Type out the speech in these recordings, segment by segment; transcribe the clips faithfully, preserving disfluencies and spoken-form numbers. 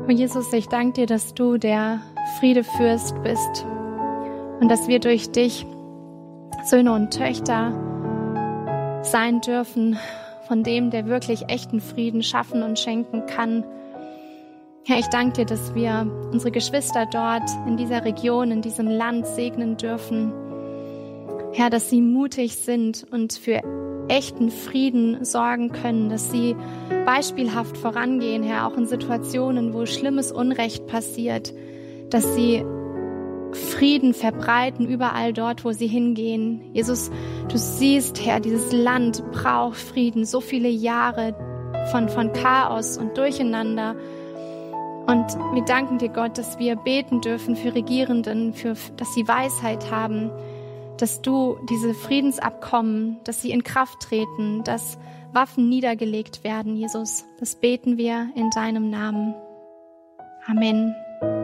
Oh Jesus, ich danke dir, dass du der Friedefürst bist und dass wir durch dich Söhne und Töchter sein dürfen von dem, der wirklich echten Frieden schaffen und schenken kann. Herr, ich danke dir, dass wir unsere Geschwister dort in dieser Region, in diesem Land segnen dürfen. Herr, dass sie mutig sind und für echten Frieden sorgen können, dass sie beispielhaft vorangehen, Herr, auch in Situationen, wo schlimmes Unrecht passiert, dass sie Frieden verbreiten überall dort, wo sie hingehen. Jesus, du siehst, Herr, dieses Land braucht Frieden, so viele Jahre von, von Chaos und Durcheinander. Und wir danken dir, Gott, dass wir beten dürfen für Regierenden, für, dass sie Weisheit haben, dass du diese Friedensabkommen, dass sie in Kraft treten, dass Waffen niedergelegt werden, Jesus. Das beten wir in deinem Namen. Amen.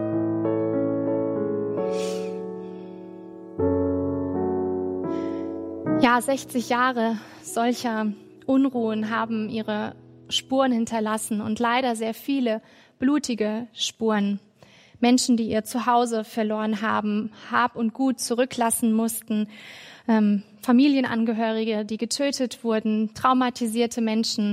Ja, sechzig Jahre solcher Unruhen haben ihre Spuren hinterlassen und leider sehr viele blutige Spuren. Menschen, die ihr Zuhause verloren haben, Hab und Gut zurücklassen mussten, ähm, Familienangehörige, die getötet wurden, traumatisierte Menschen.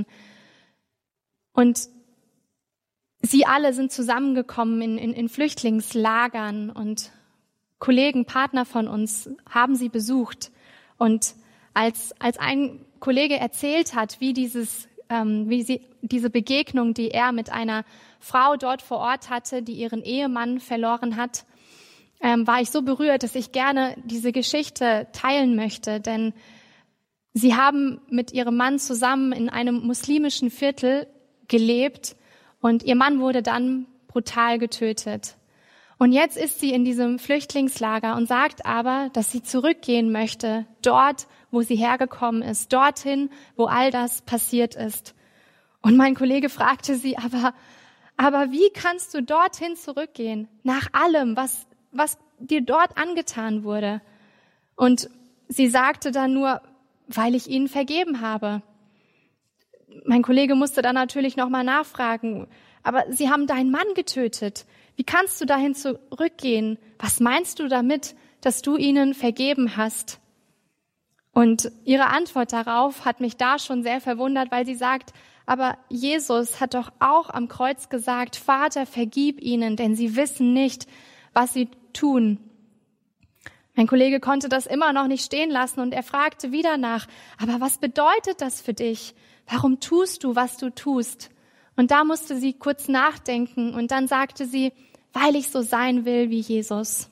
Und sie alle sind zusammengekommen in, in, in Flüchtlingslagern und Kollegen, Partner von uns haben sie besucht. Und als, als ein Kollege erzählt hat, wie dieses, ähm, wie sie, diese Begegnung, die er mit einer Frau dort vor Ort hatte, die ihren Ehemann verloren hat, ähm, war ich so berührt, dass ich gerne diese Geschichte teilen möchte. Denn sie haben mit ihrem Mann zusammen in einem muslimischen Viertel gelebt und ihr Mann wurde dann brutal getötet. Und jetzt ist sie in diesem Flüchtlingslager und sagt aber, dass sie zurückgehen möchte, dort, wo sie hergekommen ist, dorthin, wo all das passiert ist. Und mein Kollege fragte sie, aber, aber wie kannst du dorthin zurückgehen, nach allem, was, was dir dort angetan wurde? Und sie sagte dann nur, weil ich ihnen vergeben habe. Mein Kollege musste dann natürlich nochmal nachfragen, aber sie haben deinen Mann getötet. Wie kannst du dahin zurückgehen? Was meinst du damit, dass du ihnen vergeben hast? Und ihre Antwort darauf hat mich da schon sehr verwundert, weil sie sagt, aber Jesus hat doch auch am Kreuz gesagt, Vater, vergib ihnen, denn sie wissen nicht, was sie tun. Mein Kollege konnte das immer noch nicht stehen lassen und er fragte wieder nach, aber was bedeutet das für dich? Warum tust du, was du tust? Und da musste sie kurz nachdenken und dann sagte sie, weil ich so sein will wie Jesus.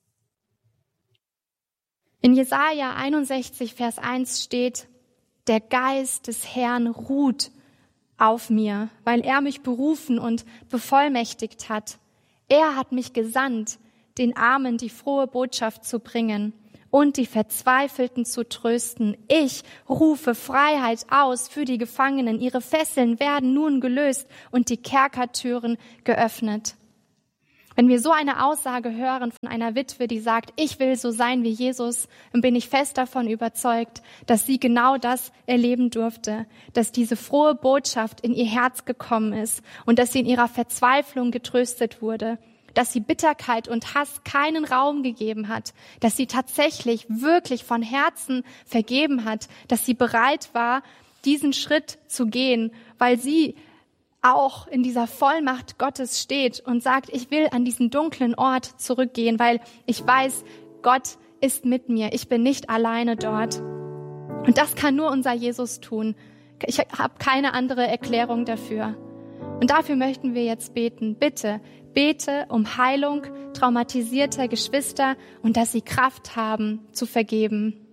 In Jesaja einundsechzig, Vers eins steht, der Geist des Herrn ruht auf mir, weil er mich berufen und bevollmächtigt hat. Er hat mich gesandt, den Armen die frohe Botschaft zu bringen und die Verzweifelten zu trösten. Ich rufe Freiheit aus für die Gefangenen. Ihre Fesseln werden nun gelöst und die Kerkertüren geöffnet. Wenn wir so eine Aussage hören von einer Witwe, die sagt, ich will so sein wie Jesus, dann bin ich fest davon überzeugt, dass sie genau das erleben durfte, dass diese frohe Botschaft in ihr Herz gekommen ist und dass sie in ihrer Verzweiflung getröstet wurde, dass sie Bitterkeit und Hass keinen Raum gegeben hat, dass sie tatsächlich wirklich von Herzen vergeben hat, dass sie bereit war, diesen Schritt zu gehen, weil sie auch in dieser Vollmacht Gottes steht und sagt, ich will an diesen dunklen Ort zurückgehen, weil ich weiß, Gott ist mit mir. Ich bin nicht alleine dort. Und das kann nur unser Jesus tun. Ich habe keine andere Erklärung dafür. Und dafür möchten wir jetzt beten. Bitte, bete um Heilung traumatisierter Geschwister und dass sie Kraft haben zu vergeben.